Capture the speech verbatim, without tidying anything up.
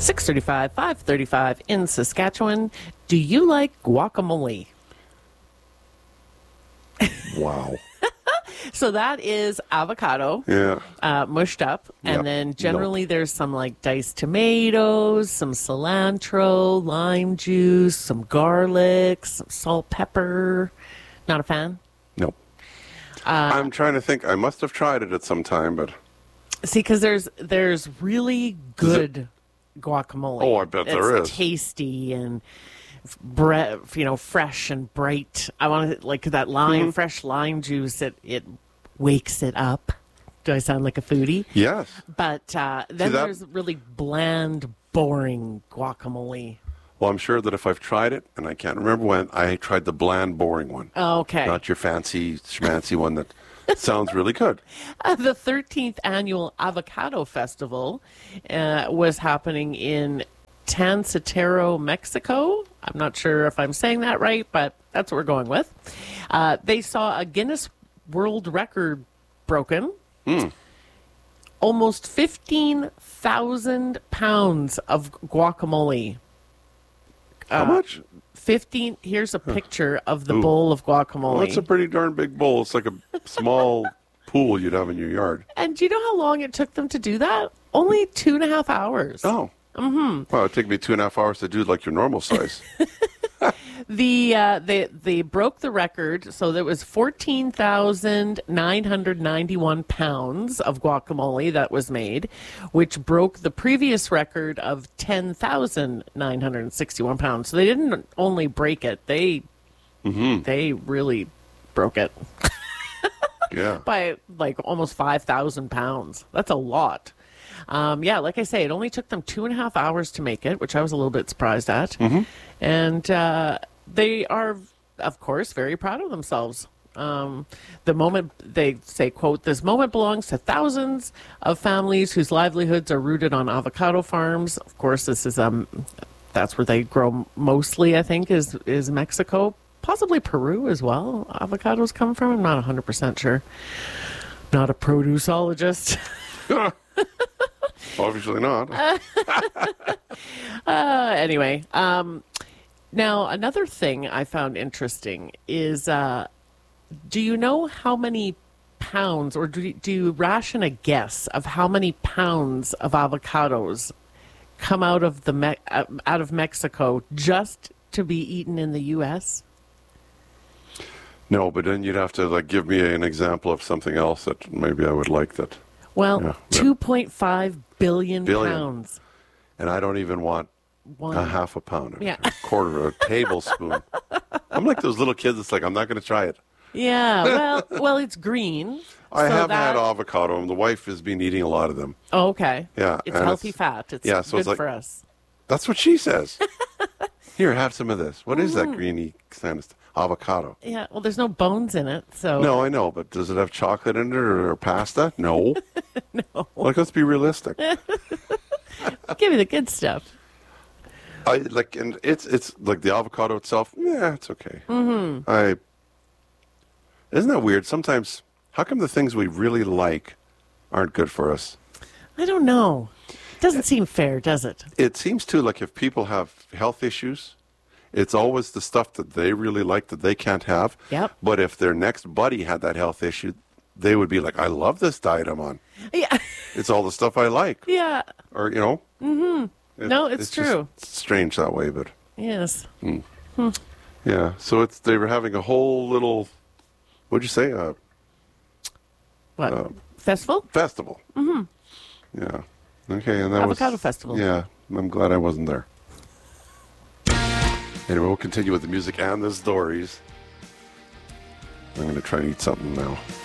six thirty-five, five thirty-five in Saskatchewan. Do you like guacamole? Wow. So that is avocado, Yeah. uh, mushed up, and Yep. then generally there's some like diced tomatoes, some cilantro, lime juice, some garlic, some salt, pepper. Not a fan? Nope. Uh, I'm trying to think. I must have tried it at some time, but See, because there's there's really good guacamole. Oh, I bet there it's is. tasty and bre- you know, fresh and bright. I want to like that lime, Mm-hmm. fresh lime juice. It it wakes it up. Do I sound like a foodie? yes. But uh, then that- there's really bland, boring guacamole. Well, I'm sure that if I've tried it, and I can't remember when, I tried the bland, boring one. Okay. Not your fancy, schmancy one that sounds really good. Uh, the thirteenth annual Avocado Festival uh, was happening in Tancetero, Mexico. I'm not sure if I'm saying that right, but that's what we're going with. Uh, they saw a Guinness World Record broken. Almost fifteen thousand pounds of guacamole. How much? fifteen, here's a picture of the Ooh. bowl of guacamole. Well, that's a pretty darn big bowl. It's like a small pool you'd have in your yard. And do you know how long it took them to do that? Only two and a half hours. Oh. Mm-hmm. Well, it'd take me two and a half hours to do like your normal size. The uh, they they broke the record, so there was fourteen thousand nine hundred ninety one pounds of guacamole that was made, which broke the previous record of ten thousand nine hundred sixty one pounds. So they didn't only break it; they they really broke it Yeah. by like almost five thousand pounds. That's a lot. Um, yeah, like I say, it only took them two and a half hours to make it, which I was a little bit surprised at. Mm-hmm. And uh, they are, of course, very proud of themselves. Um, the moment they say, quote, "This moment belongs to thousands of families whose livelihoods are rooted on avocado farms." Of course, this is um, that's where they grow mostly. I think is is Mexico, possibly Peru as well. Avocados come from. I'm not one hundred percent sure. Not a produceologist. Obviously not. Uh, anyway, um, now another thing I found interesting is, uh, do you know how many pounds, or do you, do you ration a guess of how many pounds of avocados come out of the Me- uh, out of Mexico just to be eaten in the U S? No, but then you'd have to like give me an example of something else that maybe I would like that. Well, Yeah, yeah. two point five billion, Billion. pounds. And I don't even want One. a half a pound, Yeah. a quarter, a tablespoon. I'm like those little kids. It's like I'm not going to try it. Yeah, well, well, it's green. I so have that- had avocado, and the wife has been eating a lot of them. Oh, okay. Yeah, It's and healthy it's- fat. It's yeah, so good it's like- for us. That's what she says. Here, have some of this. What is Mm-hmm. that greeny kind of stuff? Avocado. Yeah, well, there's no bones in it, so No, I know, but does it have chocolate in it or pasta? No. no. Like, let's be realistic. give me the good stuff. I like, and it's it's like the avocado itself. Yeah, it's okay. Mm-hmm. I isn't that weird? Sometimes, how come the things we really like aren't good for us? I don't know. Doesn't seem fair, does it? It seems too like if people have health issues, it's always the stuff that they really like that they can't have. Yep. But if their next buddy had that health issue, they would be like, "I love this diet I'm on. Yeah, It's all the stuff I like." yeah. Or you know. Mm-hmm. No, it's just true. strange that way, but Yes. yeah. So it's they were having a whole little, what'd you say, uh, What Uh, festival? festival. Mm-hmm. Yeah. Okay, and that Avocado was festival. Yeah, I'm glad I wasn't there. Anyway, we'll continue with the music and the stories. I'm going to try and eat something now.